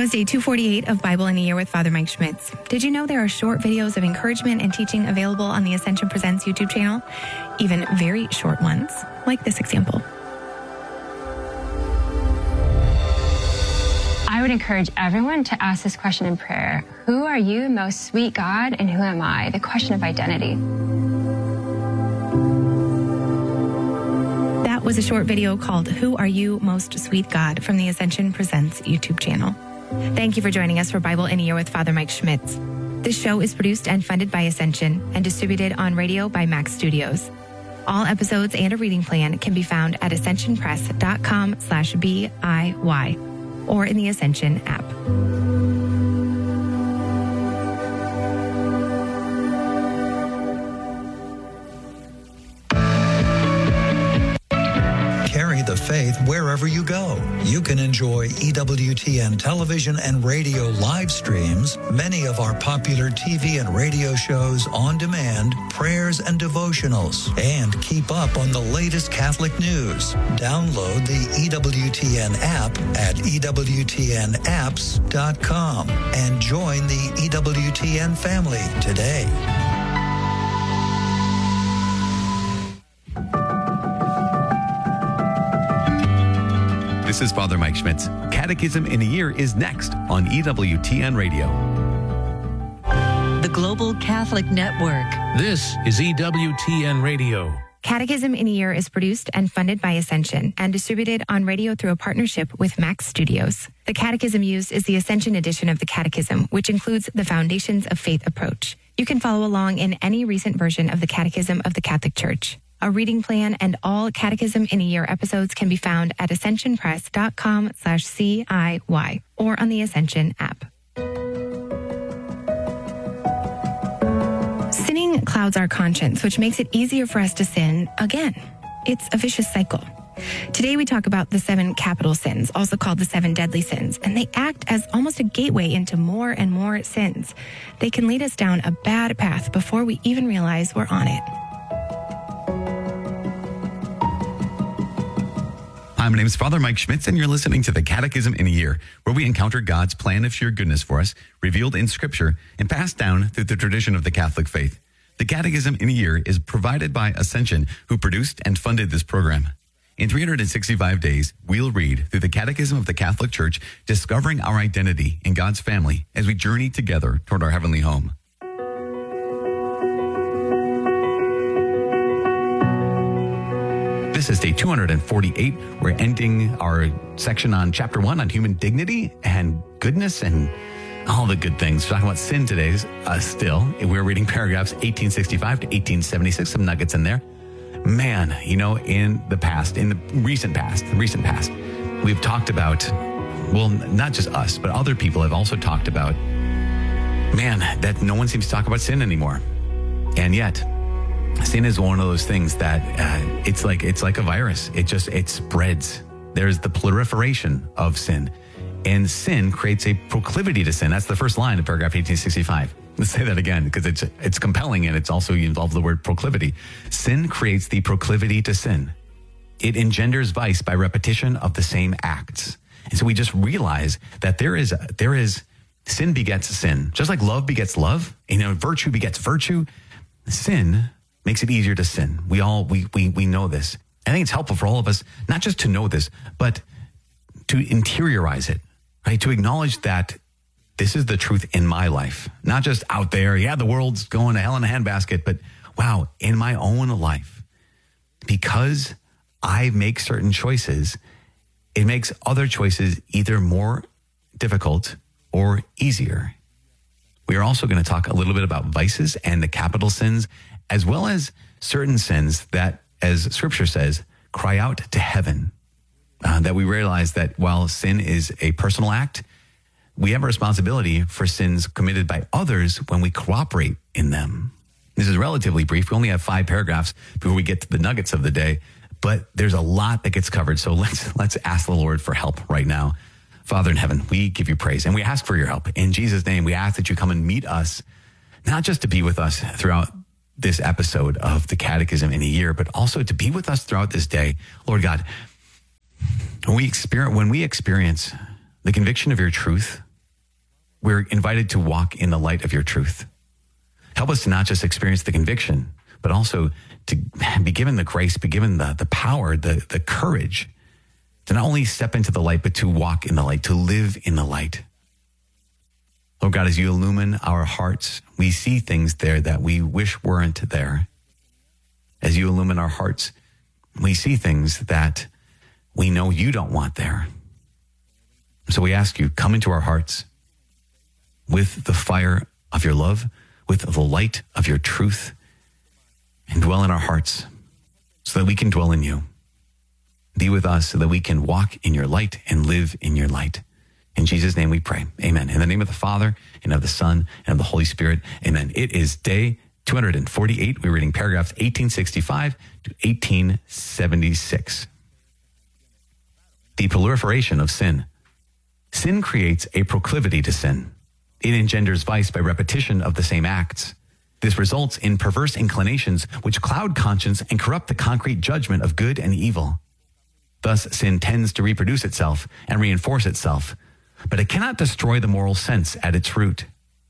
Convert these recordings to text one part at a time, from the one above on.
was day 248 of Bible in a Year with Father Mike Schmitz. Did you know there are short videos of encouragement and teaching available on the Ascension Presents YouTube channel? Even very short ones, like this example. I would encourage everyone to ask this question in prayer. Who are you, most sweet God, and who am I? The question of identity. That was a short video called Who Are You, Most Sweet God from the Ascension Presents YouTube channel. Thank you for joining us for Bible in a Year with Father Mike Schmitz. This show is produced and funded by Ascension and distributed on radio by Max Studios. All episodes and a reading plan can be found at ascensionpress.com/BIY or in the Ascension app. Carry the faith wherever you go. You can enjoy EWTN television and radio live streams, many of our popular TV and radio shows on demand, prayers and devotionals, and keep up on the latest Catholic news. Download the EWTN app at EWTNapps.com and join the EWTN family today. This is Father Mike Schmitz. Catechism in a Year is next on EWTN Radio. The Global Catholic Network. This is EWTN Radio. Catechism in a Year is produced and funded by Ascension and distributed on radio through a partnership with Max Studios. The catechism used is the Ascension edition of the Catechism, which includes the Foundations of Faith approach. You can follow along in any recent version of the Catechism of the Catholic Church. A reading plan and all Catechism in a Year episodes can be found at ascensionpress.com/CIY or on the Ascension app. Sinning clouds our conscience, which makes it easier for us to sin again. It's a vicious cycle. Today we talk about the 7 capital sins, also called the 7 deadly sins, and they act as almost a gateway into more and more sins. They can lead us down a bad path before we even realize we're on it. Hi, my name is Father Mike Schmitz, and you're listening to the Catechism in a Year, where we encounter God's plan of sheer goodness for us, revealed in Scripture and passed down through the tradition of the Catholic faith. The Catechism in a Year is provided by Ascension, who produced and funded this program. In 365 days, we'll read through the Catechism of the Catholic Church, discovering our identity in God's family as we journey together toward our heavenly home. This is day 248. We're ending our section on chapter 1 on human dignity and goodness and all the good things. We're talking about sin today still. We're reading paragraphs 1865 to 1876, some nuggets in there. Man, you know, in the recent past, we've talked about, well, not just us, but other people have also talked about, man, that no one seems to talk about sin anymore. And yet, sin is one of those things that it's like a virus. It spreads. There's the proliferation of sin, and sin creates a proclivity to sin. That's the first line of paragraph 1865. Let's say that again because it's compelling, and it's also involves the word proclivity. Sin creates the proclivity to sin. It engenders vice by repetition of the same acts. And so we just realize that there is sin begets sin, just like love begets love. You know, virtue begets virtue. Sin makes it easier to sin. We know this. I think it's helpful for all of us, not just to know this, but to interiorize it, right? To acknowledge that this is the truth in my life, not just out there. Yeah, the world's going to hell in a handbasket, but wow, in my own life, because I make certain choices, it makes other choices either more difficult or easier. We are also going to talk a little bit about vices and the capital sins, as well as certain sins that, as Scripture says, cry out to heaven. That we realize that while sin is a personal act, we have a responsibility for sins committed by others when we cooperate in them. This is relatively brief. We only have 5 paragraphs before we get to the nuggets of the day, but there's a lot that gets covered. So let's ask the Lord for help right now. Father in heaven, we give you praise and we ask for your help. In Jesus' name, we ask that you come and meet us, not just to be with us throughout this episode of the Catechism in a Year, but also to be with us throughout this day. Lord God, when we experience the conviction of your truth we're invited to walk in the light of your truth. Help us to not just experience the conviction, but also to be given the grace, be given the power, the courage to not only step into the light, but to walk in the light, to live in the light. Lord God, as you illumine our hearts, we see things there that we wish weren't there. As you illumine our hearts, we see things that we know you don't want there. So we ask you, come into our hearts with the fire of your love, with the light of your truth, and dwell in our hearts so that we can dwell in you. Be with us so that we can walk in your light and live in your light. In Jesus' name we pray. Amen. In the name of the Father, and of the Son, and of the Holy Spirit. Amen. It is day 248. We're reading paragraphs 1865 to 1876. The proliferation of sin. Sin creates a proclivity to sin. It engenders vice by repetition of the same acts. This results in perverse inclinations which cloud conscience and corrupt the concrete judgment of good and evil. Thus, sin tends to reproduce itself and reinforce itself, but it cannot destroy the moral sense at its root.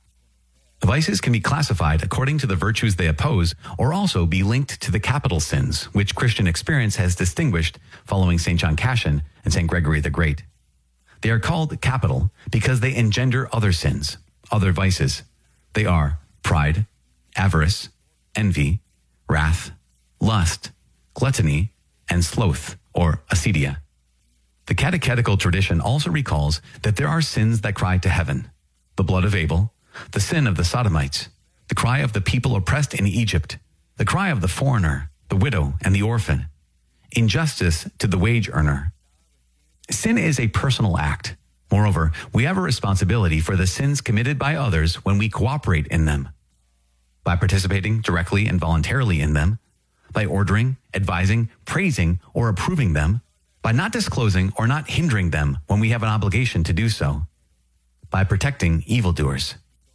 Vices can be classified according to the virtues they oppose, or also be linked to the capital sins, which Christian experience has distinguished following St. John Cassian and St. Gregory the Great. They are called capital because they engender other sins, other vices. They are pride, avarice, envy, wrath, lust, gluttony, and sloth, or acedia. The catechetical tradition also recalls that there are sins that cry to heaven: the blood of Abel, the sin of the Sodomites, the cry of the people oppressed in Egypt, the cry of the foreigner, the widow, and the orphan, injustice to the wage earner. Sin is a personal act. Moreover, we have a responsibility for the sins committed by others when we cooperate in them. By participating directly and voluntarily in them, by ordering, advising, praising, or approving them, by not disclosing or not hindering them when we have an obligation to do so, by protecting evildoers.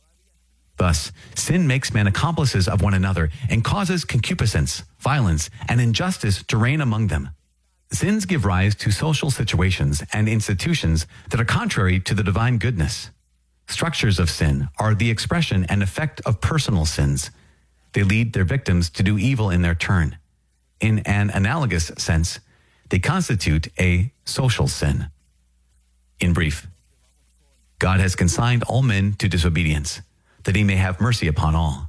Thus, sin makes men accomplices of one another and causes concupiscence, violence, and injustice to reign among them. Sins give rise to social situations and institutions that are contrary to the divine goodness. Structures of sin are the expression and effect of personal sins. They lead their victims to do evil in their turn. In an analogous sense, they constitute a social sin. In brief, God has consigned all men to disobedience, that he may have mercy upon all.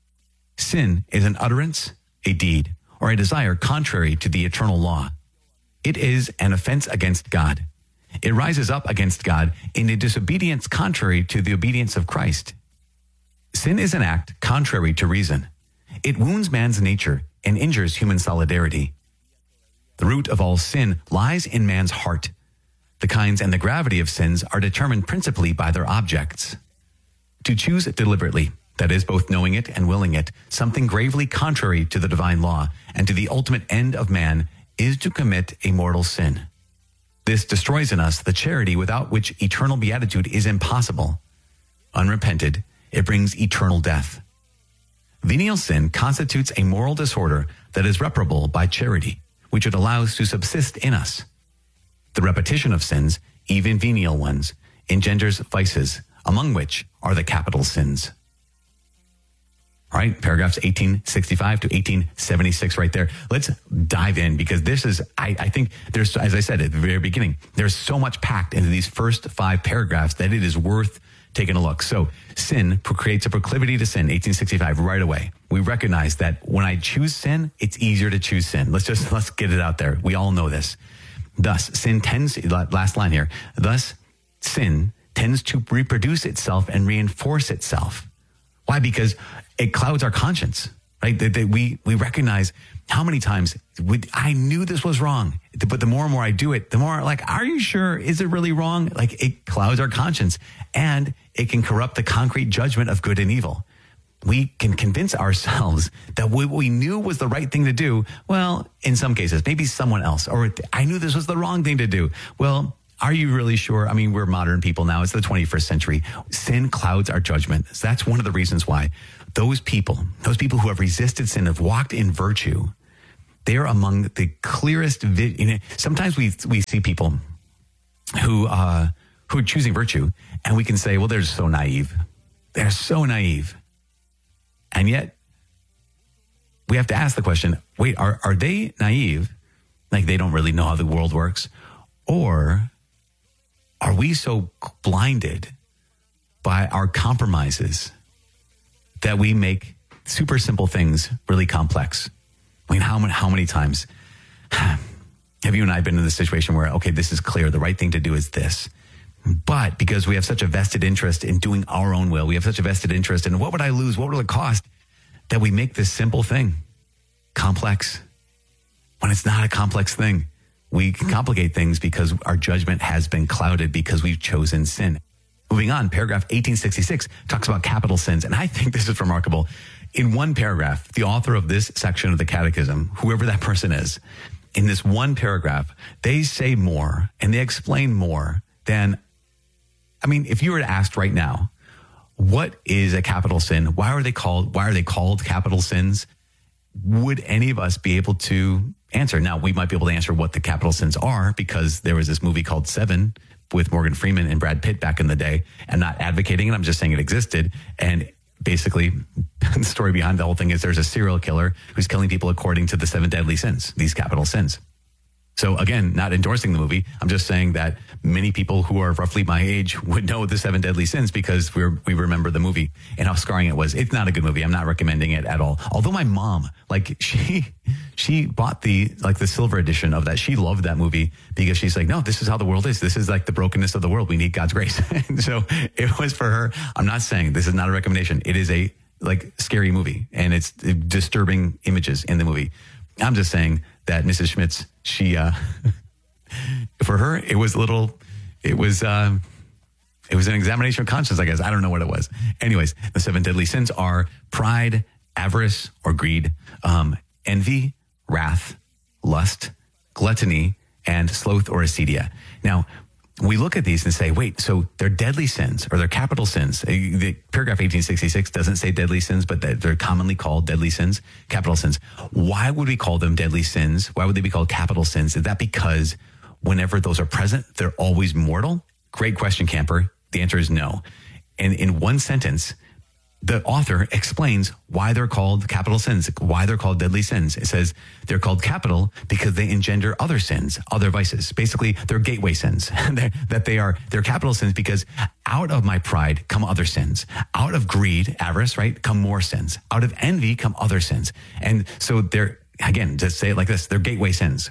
Sin is an utterance, a deed, or a desire contrary to the eternal law. It is an offense against God. It rises up against God in a disobedience contrary to the obedience of Christ. Sin is an act contrary to reason. It wounds man's nature and injures human solidarity. The root of all sin lies in man's heart. The kinds and the gravity of sins are determined principally by their objects. To choose deliberately, that is, both knowing it and willing it, something gravely contrary to the divine law and to the ultimate end of man, is to commit a mortal sin. This destroys in us the charity without which eternal beatitude is impossible. Unrepented, it brings eternal death. Venial sin constitutes a moral disorder that is reparable by charity, which it allows to subsist in us. The repetition of sins, even venial ones, engenders vices, among which are the capital sins. All right, paragraphs 1865 to 1876 right there. Let's dive in because this is, I think there's, as I said at the very beginning, there's so much packed into these first 5 paragraphs that it is worth taking a look. So sin creates a proclivity to sin, 1865, right away. We recognize that when I choose sin, it's easier to choose sin. Let's get it out there. We all know this. Thus, sin tends, last line here, thus sin tends to reproduce itself and reinforce itself. Why? Because it clouds our conscience, right? We recognize how many times I knew this was wrong, but the more and more I do it, the more like, are you sure? Is it really wrong? Like it clouds our conscience and it can corrupt the concrete judgment of good and evil. We can convince ourselves that what we knew was the right thing to do. Well, in some cases, maybe someone else, or I knew this was the wrong thing to do. Well, are you really sure? I mean, we're modern people now. It's the 21st century. Sin clouds our judgment. So that's one of the reasons why those people who have resisted sin, have walked in virtue, they're among the clearest. Sometimes we see people who who are choosing virtue, and we can say, well, they're so naive. They're so naive. And yet, we have to ask the question, wait, are they naive? Like they don't really know how the world works? Or are we so blinded by our compromises that we make super simple things really complex? I mean, how many times have you and I been in this situation where, okay, this is clear, the right thing to do is this. But because we have such a vested interest in doing our own will, we have such a vested interest in what would I lose, what will it cost, that we make this simple thing complex when it's not a complex thing. We complicate things because our judgment has been clouded because we've chosen sin. Moving on, paragraph 1866 talks about capital sins. And I think this is remarkable. In one paragraph, the author of this section of the Catechism, whoever that person is, in this one paragraph, they say more and they explain more than, I mean, if you were asked right now, what is a capital sin? Why are they called capital sins? Would any of us be able to answer? Now, we might be able to answer what the capital sins are because there was this movie called Seven with Morgan Freeman and Brad Pitt back in the day. I'm not advocating it. I'm just saying it existed. And basically, the story behind the whole thing is there's a serial killer who's killing people according to the 7 deadly sins, these capital sins. So again, not endorsing the movie. I'm just saying that many people who are roughly my age would know the 7 deadly sins because we remember the movie and how scarring it was. It's not a good movie. I'm not recommending it at all. Although my mom, like she bought the silver edition of that. She loved that movie because she's like, no, this is how the world is. This is like the brokenness of the world. We need God's grace. And so it was for her. I'm not saying this is not a recommendation. It is a scary movie and it's disturbing images in the movie. I'm just saying that Mrs. Schmitz, she, for her, it was an examination of conscience, I guess. I don't know what it was. Anyways, the 7 deadly sins are pride, avarice or greed, envy, wrath, lust, gluttony, and sloth or acedia. Now, we look at these and say, wait, so they're deadly sins or they're capital sins. The paragraph 1866 doesn't say deadly sins, but they're commonly called deadly sins, capital sins. Why would we call them deadly sins? Why would they be called capital sins? Is that because whenever those are present, they're always mortal? Great question, Camper. The answer is no. And in one sentence, the author explains why they're called capital sins, why they're called deadly sins. It says they're called capital because they engender other sins, other vices. Basically, they're gateway sins. They're capital sins because out of my pride come other sins. Out of greed, avarice, right, come more sins. Out of envy come other sins. And so they're, again, just say it like this, they're gateway sins.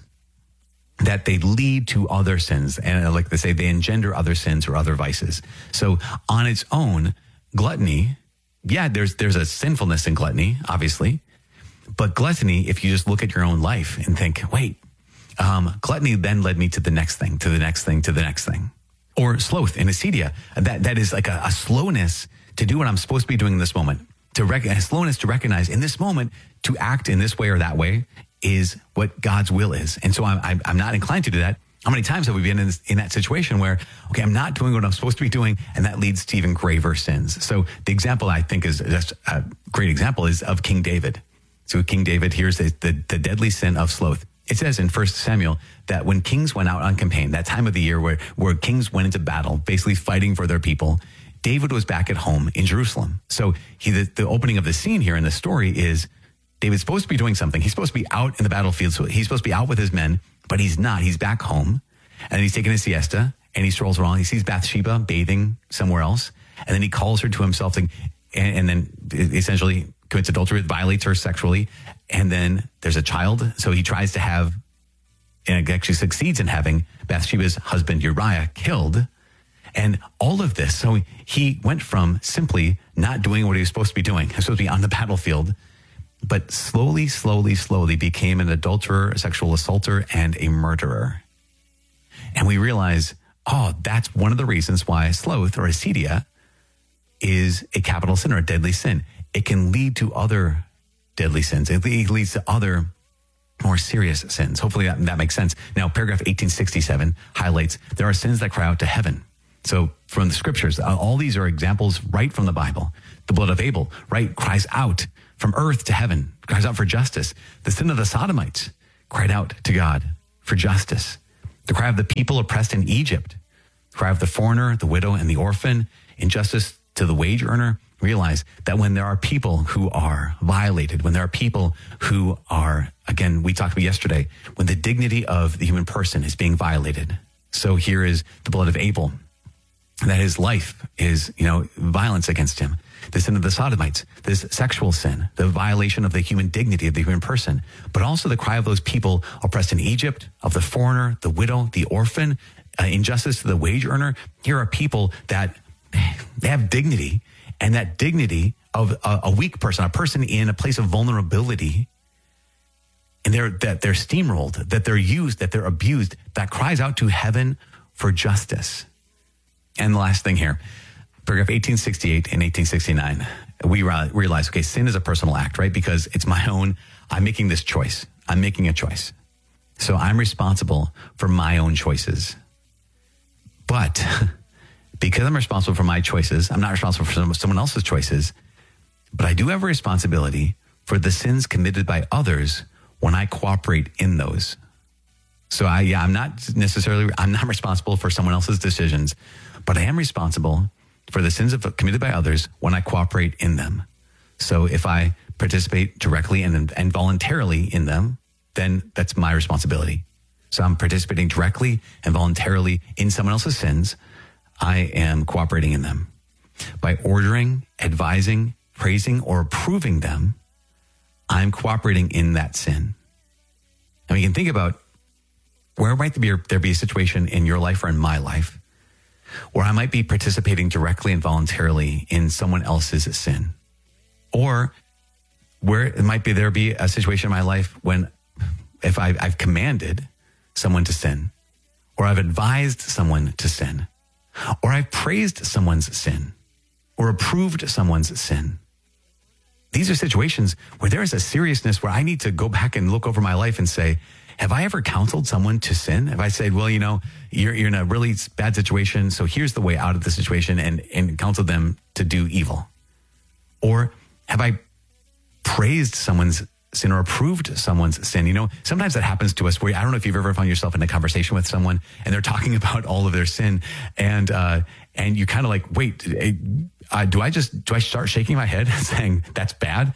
That they lead to other sins. And like they say, they engender other sins or other vices. So on its own, gluttony, yeah, there's a sinfulness in gluttony, obviously. But gluttony, if you just look at your own life and think, wait, gluttony then led me to the next thing, to the next thing, to the next thing. Or sloth and acedia. That is like a slowness to do what I'm supposed to be doing in this moment. A slowness to recognize in this moment, to act in this way or that way is what God's will is. And so I'm not inclined to do that. How many times have we been in that situation where, okay, I'm not doing what I'm supposed to be doing, and that leads to even graver sins? So the example I think is just a great example is of King David. So King David, here's the deadly sin of sloth. It says in 1 Samuel that when kings went out on campaign, that time of the year where kings went into battle, basically fighting for their people, David was back at home in Jerusalem. So the opening of the scene here in the story is David's supposed to be doing something. He's supposed to be out in the battlefield. So he's supposed to be out with his men, but he's not. He's back home and he's taking a siesta and he strolls around. He sees Bathsheba bathing somewhere else. And then he calls her to himself and then essentially commits adultery, violates her sexually. And then there's a child. So he tries to have, and actually succeeds in having Bathsheba's husband Uriah killed. And all of this. So he went from simply not doing what he was supposed to be doing. He was supposed to be on the battlefield, but slowly became an adulterer, a sexual assaulter, and a murderer. And we realize, that's one of the reasons why sloth or acedia is a capital sin or a deadly sin. It can lead to other deadly sins. It leads to other more serious sins. Hopefully that makes sense. Now, paragraph 1867 highlights there are sins that cry out to heaven. So from the scriptures, all these are examples right from the Bible. The blood of Abel, right, cries out from earth to heaven, cries out for justice. The sin of the Sodomites cried out to God for justice. The cry of the people oppressed in Egypt cry of the foreigner, the widow, and the orphan, injustice to the wage earner. Realize that when there are people who are violated, when there are people who are, again, we talked about yesterday, when the dignity of the human person is being violated. So here is the blood of Abel, that his life is, violence against him. The sin of the Sodomites, this sexual sin, the violation of the human dignity of the human person, but also the cry of those people oppressed in Egypt, of the foreigner, the widow, the orphan, injustice to the wage earner. Here are people that they have dignity, and that dignity of a weak person, a person in a place of vulnerability, and they're steamrolled, that they're used, that they're abused, that cries out to heaven for justice. And the last thing here, paragraph 1868 and 1869, we realize, okay, sin is a personal act, right? Because it's my own, I'm making this choice. I'm making a choice. So I'm responsible for my own choices. But because I'm responsible for my choices, I'm not responsible for someone else's choices, but I do have a responsibility for the sins committed by others when I cooperate in those. So I'm not responsible for someone else's decisions, but I am responsible for the sins committed by others when I cooperate in them. So if I participate directly and voluntarily in them, then that's my responsibility. So I'm participating directly and voluntarily in someone else's sins. I am cooperating in them. By ordering, advising, praising, or approving them, I'm cooperating in that sin. And we can think about where might there be a situation in your life or in my life where I might be participating directly and voluntarily in someone else's sin. Or where it might be there be a situation in my life when if I've commanded someone to sin, or I've advised someone to sin, or I've praised someone's sin, or approved someone's sin. These are situations where there is a seriousness where I need to go back and look over my life and say, have I ever counseled someone to sin? Have I said, well, you're in a really bad situation, so here's the way out of the situation, and counseled them to do evil? Or have I praised someone's sin or approved someone's sin? Sometimes that happens to us where, I don't know if you've ever found yourself in a conversation with someone and they're talking about all of their sin, and you kind of like, wait, do I start shaking my head saying that's bad?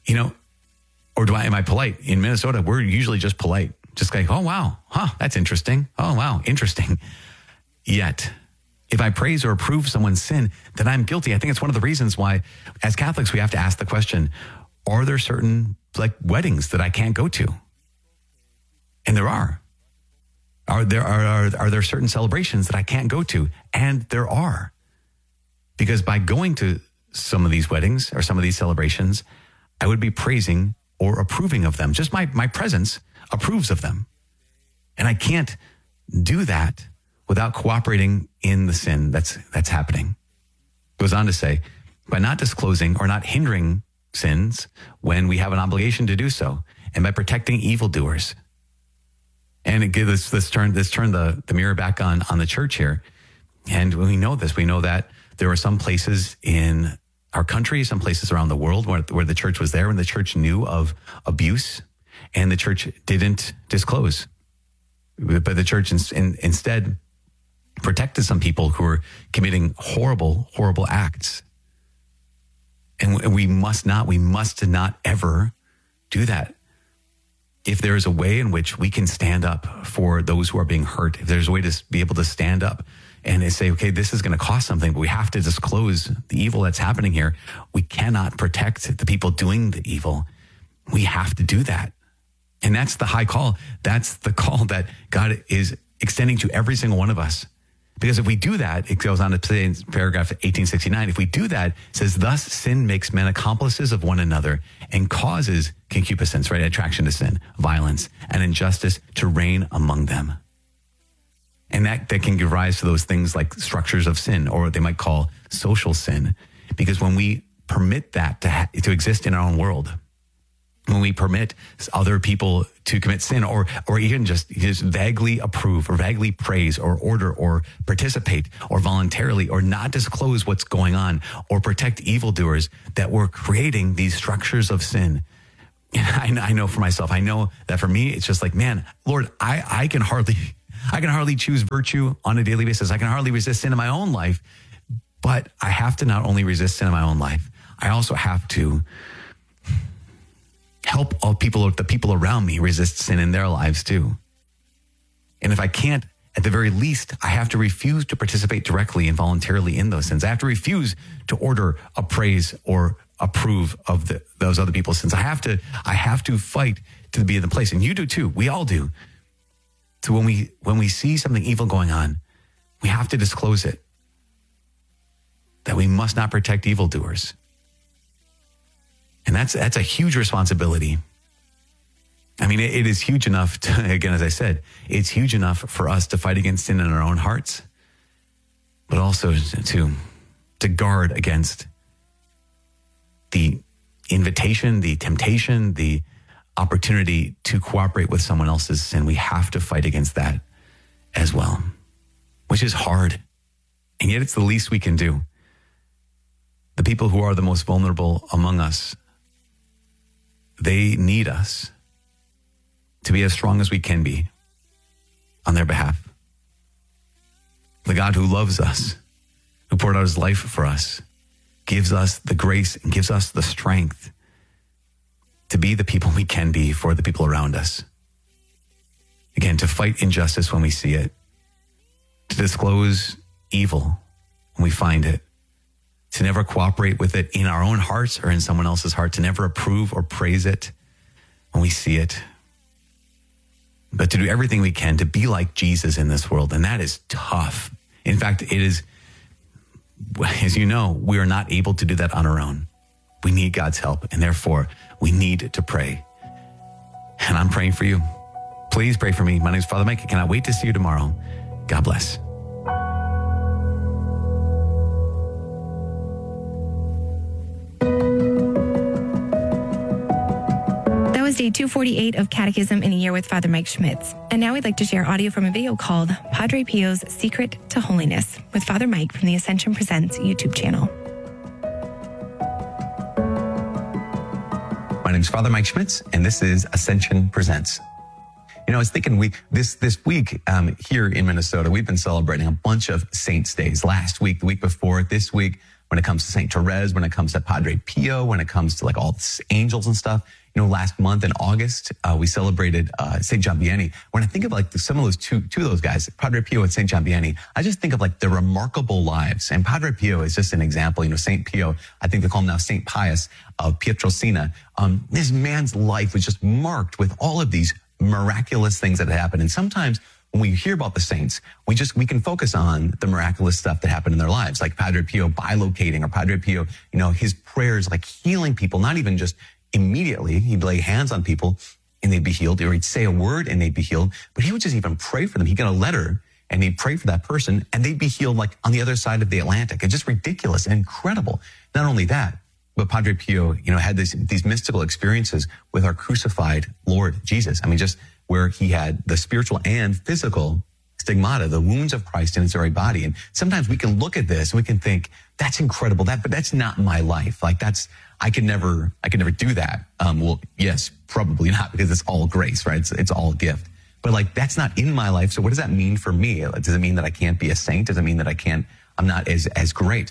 Or am I polite? In Minnesota, we're usually just polite. Just like, oh, wow, that's interesting. Oh, wow, interesting. Yet, if I praise or approve someone's sin, then I'm guilty. I think it's one of the reasons why, as Catholics, we have to ask the question, are there certain weddings that I can't go to? And there are. Are there certain celebrations that I can't go to? And there are. Because by going to some of these weddings or some of these celebrations, I would be praising or approving of them. Just my presence approves of them. And I can't do that without cooperating in the sin that's happening. Goes on to say, by not disclosing or not hindering sins when we have an obligation to do so, and by protecting evildoers. And it gives let's turn the mirror back on the church here. And we know this. We know that there are some places in our country, some places around the world where the church was there and the church knew of abuse, and the church didn't disclose. But the church instead protected some people who were committing horrible, horrible acts. And we must not ever do that. If there is a way in which we can stand up for those who are being hurt, if there's a way to be able to stand up and say, okay, this is going to cost something, but we have to disclose the evil that's happening here. We cannot protect the people doing the evil. We have to do that. And that's the high call. That's the call that God is extending to every single one of us. Because if we do that, it goes on to say in paragraph 1869, if we do that, it says, thus sin makes men accomplices of one another and causes concupiscence, right? Attraction to sin, violence, and injustice to reign among them. And that can give rise to those things like structures of sin, or what they might call social sin. Because when we permit that to exist in our own world, when we permit other people to commit sin, or even just vaguely approve or vaguely praise or order or participate or voluntarily or not disclose what's going on or protect evildoers, that we're creating these structures of sin. And I know for myself, I know that for me, it's just like, man, Lord, I can hardly I can hardly choose virtue on a daily basis. I can hardly resist sin in my own life. But I have to not only resist sin in my own life, I also have to help the people around me resist sin in their lives too. And if I can't, at the very least, I have to refuse to participate directly and voluntarily in those sins. I have to refuse to order, appraise, or approve of those other people's sins. I have to fight to be in the place. And you do too. We all do. So when we see something evil going on, we have to disclose it. That we must not protect evildoers. And that's a huge responsibility. I mean, it is huge enough to, again, as I said, it's huge enough for us to fight against sin in our own hearts, but also to guard against the invitation, the temptation, the opportunity to cooperate with someone else's sin. We have to fight against that as well, which is hard. And yet it's the least we can do. The people who are the most vulnerable among us, they need us to be as strong as we can be on their behalf. The God who loves us, who poured out his life for us, gives us the grace and gives us the strength to be the people we can be for the people around us. Again, to fight injustice when we see it, to disclose evil when we find it, to never cooperate with it in our own hearts or in someone else's heart, to never approve or praise it when we see it, but to do everything we can to be like Jesus in this world. And that is tough. In fact, it is, as you know, we are not able to do that on our own. We need God's help, and therefore we need to pray. And I'm praying for you. Please pray for me. My name is Father Mike. I cannot wait to see you tomorrow. God bless. Day 248 of Catechism in a Year with Father Mike Schmitz. And now we'd like to share audio from a video called Padre Pio's Secret to Holiness with Father Mike from the Ascension Presents YouTube channel. My name is Father Mike Schmitz, and this is Ascension Presents. You know, I was thinking this week here in Minnesota, we've been celebrating a bunch of saints' days. Last week, the week before, this week, when it comes to St. Therese, when it comes to Padre Pio, when it comes to like all the angels and stuff. You know, last month in August, we celebrated St. John Vianney. When I think of like some of those two of those guys, Padre Pio and St. John Vianney, I just think of like their remarkable lives. And Padre Pio is just an example. You know, St. Pio, I think they call him now St. Pius of Pietrelcina. This man's life was just marked with all of these miraculous things that had happened. And sometimes when we hear about the saints, we can focus on the miraculous stuff that happened in their lives, like Padre Pio bilocating, or Padre Pio, you know, his prayers, like healing people, not even just immediately. He'd lay hands on people and they'd be healed, or he'd say a word and they'd be healed, but he would just even pray for them. He'd get a letter and he'd pray for that person and they'd be healed like on the other side of the Atlantic. It's just ridiculous and incredible. Not only that, but Padre Pio, you know, had these mystical experiences with our crucified Lord Jesus. I mean, just where he had the spiritual and physical stigmata, the wounds of Christ in his very body. And sometimes we can look at this and we can think, that's incredible, but that's not my life. Like I could never do that. Well, yes, probably not, because it's all grace, right? It's all gift. But like, that's not in my life. So what does that mean for me? Does it mean that I can't be a saint? Does it mean that I'm not as great?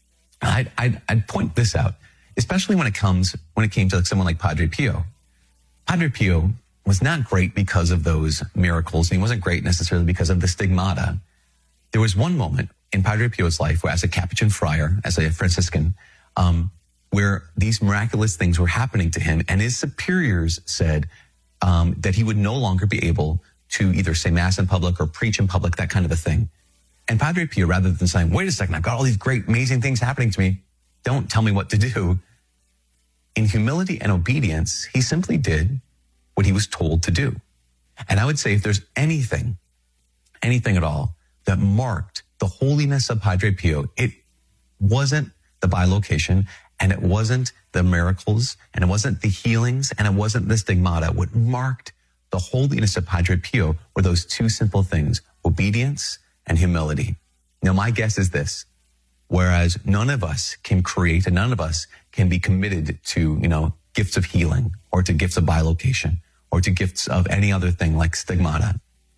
I'd point this out, especially when it came to like someone like Padre Pio. Padre Pio was not great because of those miracles, and he wasn't great necessarily because of the stigmata. There was one moment in Padre Pio's life where, as a Capuchin friar, as a Franciscan, where these miraculous things were happening to him, and his superiors said that he would no longer be able to either say Mass in public or preach in public, that kind of a thing. And Padre Pio, rather than saying, wait a second, I've got all these great, amazing things happening to me, don't tell me what to do, in humility and obedience, he simply did what he was told to do. And I would say, if there's anything at all that marked the holiness of Padre Pio, it wasn't the bilocation, and it wasn't the miracles, and it wasn't the healings, and it wasn't the stigmata. What marked the holiness of Padre Pio were those two simple things, obedience and humility. Now, my guess is this: whereas none of us can create and none of us can be committed to, you know, gifts of healing or to gifts of bilocation or to gifts of any other thing like stigmata,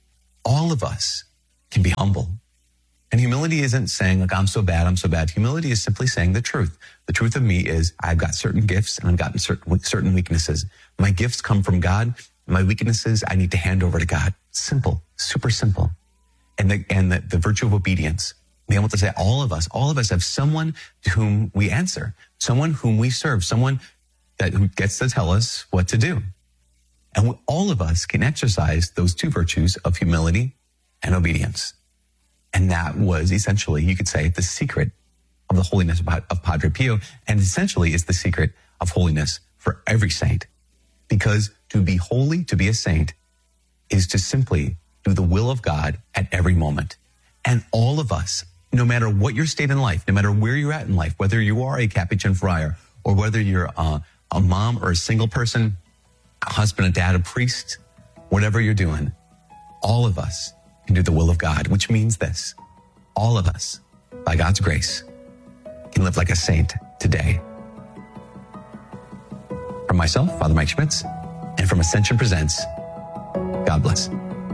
all of us can be humble. And humility isn't saying, like, I'm so bad, I'm so bad. Humility is simply saying the truth. The truth of me is I've got certain gifts and I've got certain weaknesses. My gifts come from God. My weaknesses I need to hand over to God. Simple, super simple. And the virtue of obedience, being able to say all of us have someone to whom we answer, someone whom we serve, someone who gets to tell us what to do. And all of us can exercise those two virtues of humility and obedience. And that was essentially, you could say, the secret of the holiness of Padre Pio, and essentially is the secret of holiness for every saint. Because to be holy, to be a saint, is to simply do the will of God at every moment. And all of us, no matter what your state in life, no matter where you're at in life, whether you are a Capuchin friar, or whether you're a mom or a single person, a husband, a dad, a priest, whatever you're doing, all of us can do the will of God, which means this: all of us, by God's grace, can live like a saint today. From myself, Father Mike Schmitz, and from Ascension Presents, God bless.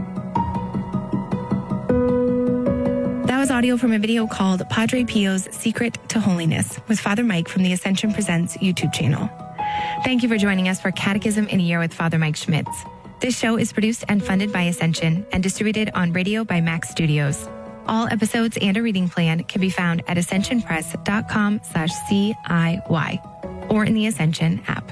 That was audio from a video called Padre Pio's Secret to Holiness with Father Mike from the Ascension Presents YouTube channel. Thank you for joining us for Catechism in a Year with Father Mike Schmitz. This show is produced and funded by Ascension and distributed on radio by Max Studios. All episodes and a reading plan can be found at ascensionpress.com/CIY or in the Ascension app.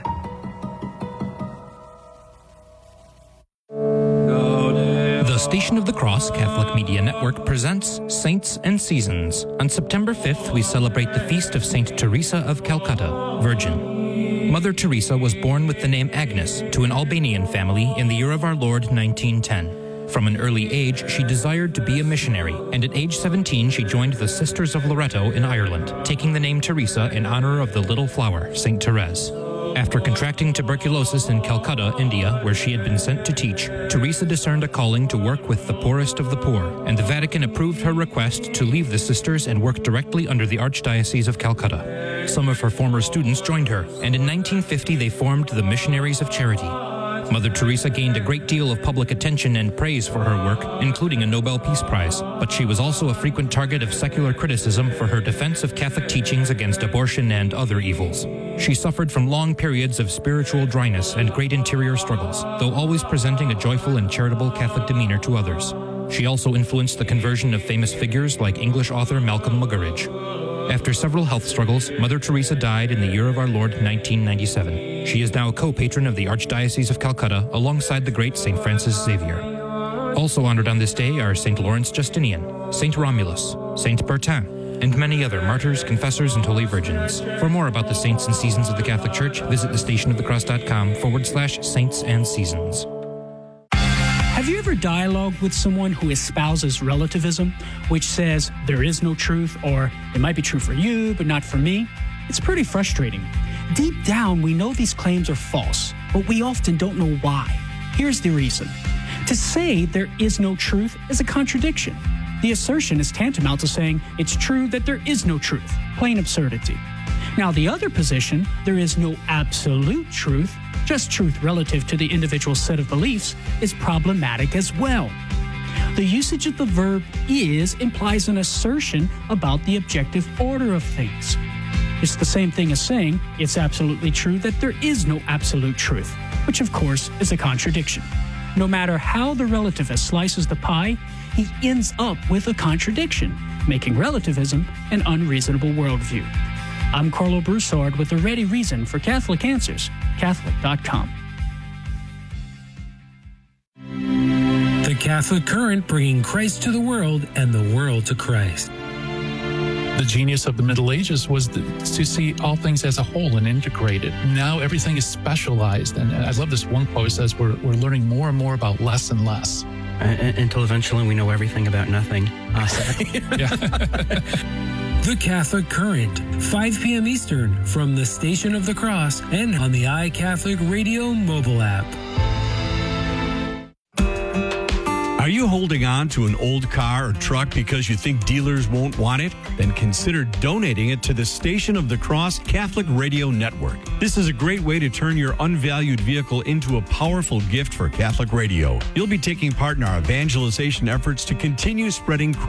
The Station of the Cross Catholic Media Network presents Saints and Seasons. On September 5th, we celebrate the feast of Saint Teresa of Calcutta, Virgin. Mother Teresa was born with the name Agnes to an Albanian family in the year of our Lord 1910. From an early age, she desired to be a missionary, and at age 17 she joined the Sisters of Loreto in Ireland, taking the name Teresa in honor of the little flower, Saint Therese. After contracting tuberculosis in Calcutta, India, where she had been sent to teach, Teresa discerned a calling to work with the poorest of the poor, and the Vatican approved her request to leave the sisters and work directly under the Archdiocese of Calcutta. Some of her former students joined her, and in 1950 they formed the Missionaries of Charity. Mother Teresa gained a great deal of public attention and praise for her work, including a Nobel Peace Prize, but she was also a frequent target of secular criticism for her defense of Catholic teachings against abortion and other evils. She suffered from long periods of spiritual dryness and great interior struggles, though always presenting a joyful and charitable Catholic demeanor to others. She also influenced the conversion of famous figures like English author Malcolm Muggeridge. After several health struggles, Mother Teresa died in the year of our Lord 1997. She is now a co-patron of the Archdiocese of Calcutta alongside the great St. Francis Xavier. Also honored on this day are St. Lawrence Justinian, St. Romulus, St. Bertin, and many other martyrs, confessors, and holy virgins. For more about the saints and seasons of the Catholic Church, visit thestationofthecross.com/saints and seasons. Have you ever dialogued with someone who espouses relativism, which says there is no truth, or it might be true for you, but not for me? It's pretty frustrating. Deep down, we know these claims are false, but we often don't know why. Here's the reason. To say there is no truth is a contradiction. The assertion is tantamount to saying it's true that there is no truth. Plain absurdity. Now, the other position, there is no absolute truth, just truth relative to the individual set of beliefs, is problematic as well. The usage of the verb is implies an assertion about the objective order of things. It's the same thing as saying it's absolutely true that there is no absolute truth, which of course is a contradiction. No matter how the relativist slices the pie, he ends up with a contradiction, making relativism an unreasonable worldview. I'm Carlo Broussard with a ready reason for Catholic Answers, Catholic.com. The Catholic Current, bringing Christ to the world and the world to Christ. The genius of the Middle Ages was to see all things as a whole and integrated. Now everything is specialized. And I love this one quote. It says we're learning more and more about less and less. Until eventually we know everything about nothing. The Catholic Current, 5 p.m. Eastern, from the Station of the Cross and on the iCatholic Radio mobile app. Are Are you holding on to an old car or truck because you think dealers won't want it? Then consider donating it to the Station of the Cross Catholic Radio Network. This is a great way to turn your unvalued vehicle into a powerful gift for Catholic radio. You'll be taking part in our evangelization efforts to continue spreading Christ